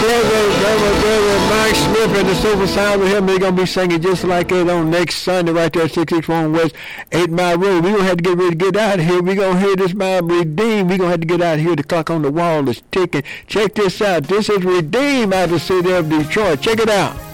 brother Mike Smith and the Silver Sound with him. They're going to be singing just like it on next Sunday right there at 661 West 8 Mile Road. We're going to have to get ready to get out of here. We're going to hear this man Redeemed. We're going to have to get out of here. The clock on the wall is ticking. Check this out. This is Redeemed out of the city of Detroit. Check it out.